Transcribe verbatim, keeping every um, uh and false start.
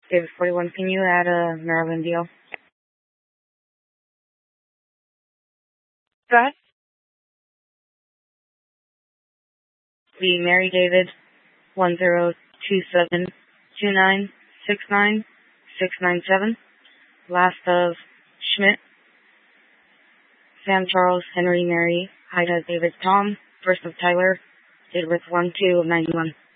David forty-one, can you add a Maryland deal? Go ahead. The Mary David one zero two seven two nine six nine six nine seven. Last of Schmidt, Sam Charles Henry Mary Ida David Tom. First of Tyler, date of birth one two of ninety-one.